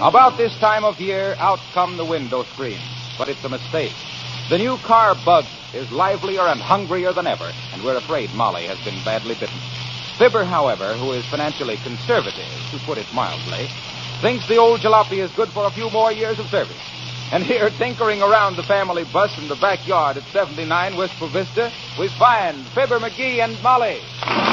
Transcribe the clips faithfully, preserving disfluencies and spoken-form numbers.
About this time of year, out come the window screens. But it's a mistake. The new car bug is livelier and hungrier than ever, and we're afraid Molly has been badly bitten. Fibber, however, who is financially conservative, to put it mildly, thinks the old jalopy is good for a few more years of service. And here, tinkering around the family bus in the backyard at seventy-nine Wistful Vista, we find Fibber McGee and Molly.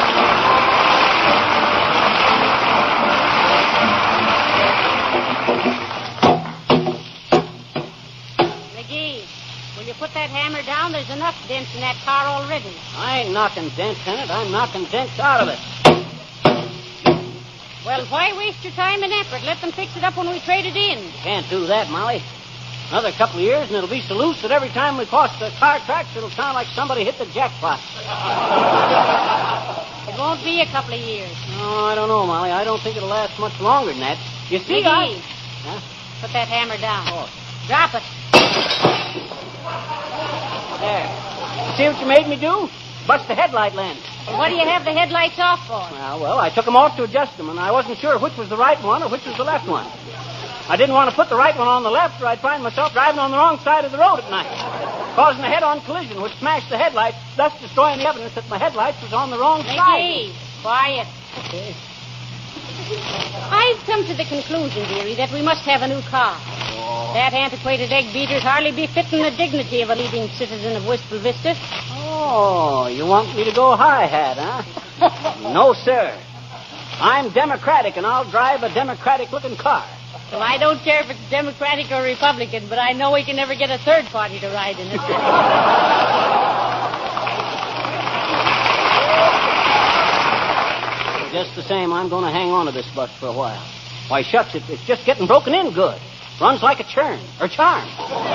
McGee, will you put that hammer down? There's enough dents in that car already. I ain't knocking dents in it. I'm knocking dents out of it. Well, why waste your time and effort? Let them fix it up when we trade it in. Can't do that, Molly. Another couple of years, and it'll be so loose that every time we cross the car tracks, it'll sound like somebody hit the jackpot. It won't be a couple of years. No, I don't know, Molly. I don't think it'll last much longer than that. You see, McGee, I... Huh? put that hammer down. Oh. Drop it. There. See what you made me do? Bust the headlight lens. Well, what do you have the headlights off for? Well, well, I took them off to adjust them, and I wasn't sure which was the right one or which was the left one. I didn't want to put the right one on the left, or I'd find myself driving on the wrong side of the road at night, causing a head-on collision which smashed the headlights, thus destroying the evidence that my headlights was on the wrong McGee, side. quiet. Okay. I've come to the conclusion, dearie, that we must have a new car. Oh. That antiquated egg beater's hardly befitting the dignity of a leading citizen of Wistful Vista. Oh, you want me to go hi-hat, huh? No, sir. I'm Democratic, and I'll drive a Democratic-looking car. Well, I don't care if it's Democratic or Republican, but I know we can never get a third party to ride in it. Just the same, I'm going to hang on to this bus for a while. Why, shucks, it, it's just getting broken in good. Runs like a churn, or charm.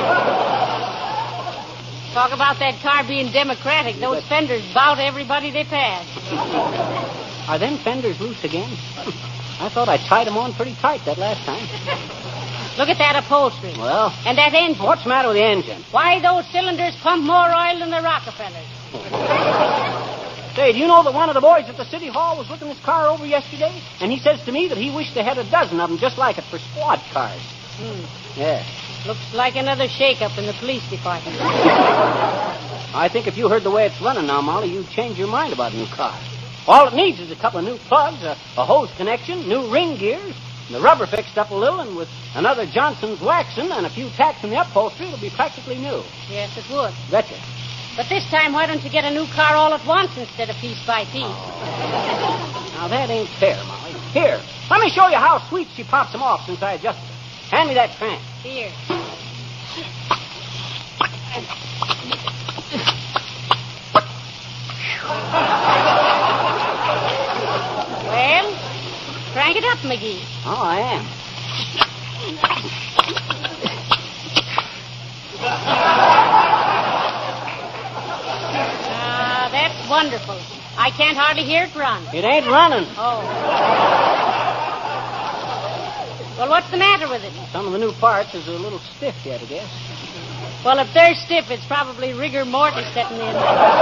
Talk about that car being Democratic. Those bet. fenders bow to everybody they pass. Are them fenders loose again? I thought I tied them on pretty tight that last time. Look at that upholstery. Well, And that engine. what's the matter with the engine? Why, those cylinders pump more oil than the Rockefellers. Say, do you know that one of the boys at the city hall was looking this car over yesterday? And he says to me that he wished they had a dozen of them just like it for squad cars. Hmm. Yeah. Looks like another shake-up in the police department. I think if you heard the way it's running now, Molly, you'd change your mind about a new car. All it needs is a couple of new plugs, a, a hose connection, new ring gears, and the rubber fixed up a little, and with another Johnson's waxing and a few tacks in the upholstery, it'll be practically new. Yes, it would. Betcha. But this time, why don't you get a new car all at once instead of piece by piece? Now, that ain't fair, Molly. Here, let me show you how sweet she pops them off since I adjusted it. Hand me that crank. Here. Well, crank it up, McGee. Oh, I am. Ah, that's wonderful. I can't hardly hear it run. It ain't running. Oh. Well, what's the matter with it? Some of the new parts is a little stiff yet, I guess. Well, if they're stiff, it's probably rigor mortis setting in.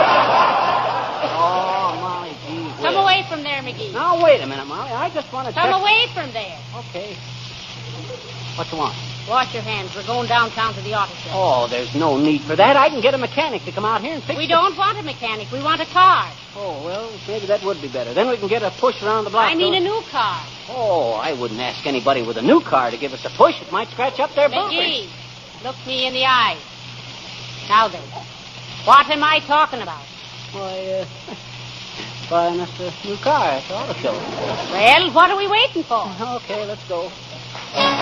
Oh, Molly, gee whiz. Come away from there, McGee. Now, wait a minute, Molly. I just want to Come check... away from there. Okay. What you want? Wash your hands. We're going downtown to the auto shop. Oh, there's no need for that. I can get a mechanic to come out here and fix We it. don't want a mechanic. We want a car. Oh, well, maybe that would be better. Then we can get a push around the block. I mean a don't- new car. Oh, I wouldn't ask anybody with a new car to give us a push. It might scratch up their bumpers. McGee, look me in the eye. Now then, what am I talking about? Why, uh, buying us a new car at the auto show. Well, what are we waiting for? Okay, let's go.